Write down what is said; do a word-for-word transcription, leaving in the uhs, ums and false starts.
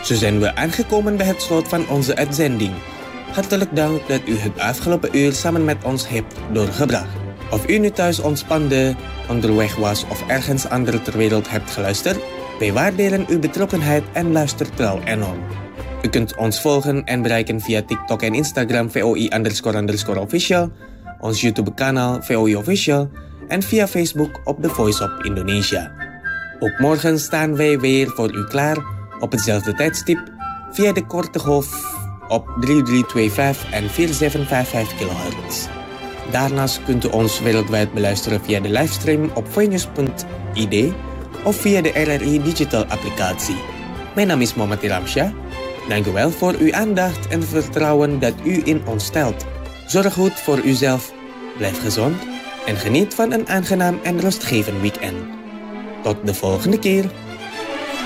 Zo zijn we aangekomen bij het slot van onze uitzending. Hartelijk dank dat u het afgelopen uur samen met ons hebt doorgebracht. Of u nu thuis ontspande, onderweg was of ergens anders ter wereld hebt geluisterd, wij waarderen uw betrokkenheid en luistertrouw enorm. U kunt ons volgen en bereiken via TikTok en Instagram V O I underscore underscore official, ons YouTube-kanaal V O I Official en via Facebook op The Voice of Indonesia. Ook morgen staan wij weer voor u klaar op hetzelfde tijdstip via de korte golf op drie drie twee vijf en vier zeven vijf vijf kilohertz. Daarnaast kunt u ons wereldwijd beluisteren via de livestream op voinews punt I D of via de R R I Digital applicatie. Mijn naam is Mohammed Ramsyah. Dank u wel voor uw aandacht en vertrouwen dat u in ons stelt. Zorg goed voor uzelf, blijf gezond en geniet van een aangenaam en rustgevend weekend. Tot de volgende keer.